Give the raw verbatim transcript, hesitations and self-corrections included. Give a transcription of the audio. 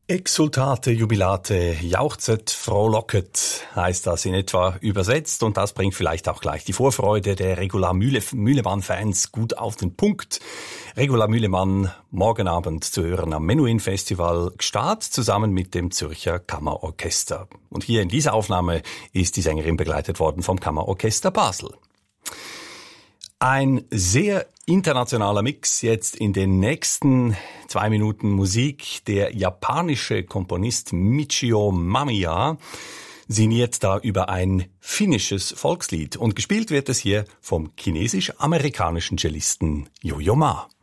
Exultate, jubilate, jauchzet, frohlocket, heißt das in etwa übersetzt. Und das bringt vielleicht auch gleich die Vorfreude der Regula Mühle, Mühlemann-Fans gut auf den Punkt. Regula Mühlemann morgen Abend zu hören am Menuhin Festival Gstaad zusammen mit dem Zürcher Kammerorchester. Und hier in dieser Aufnahme ist die Sängerin begleitet worden vom Kammerorchester Basel. Ein sehr internationaler Mix jetzt in den nächsten zwei Minuten Musik. Der japanische Komponist Michio Mamiya sinniert da über ein finnisches Volkslied und gespielt wird es hier vom chinesisch-amerikanischen Cellisten Yo-Yo Ma.